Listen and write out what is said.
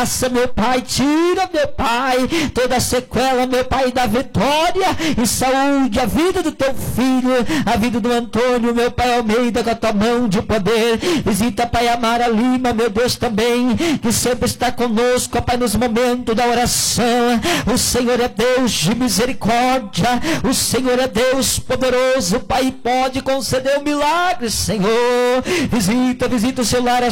Passa, meu Pai, tira, meu Pai, toda a sequela, meu Pai, da vitória e saúde, a vida do teu filho, a vida do Antônio, meu Pai Almeida, com a tua mão de poder. Visita, Pai, a Mara Lima, meu Deus, também, que sempre está conosco, Pai, nos momentos da oração. O Senhor é Deus de misericórdia, o Senhor é Deus poderoso, Pai, pode conceder um milagre, Senhor. Visita o seu lar,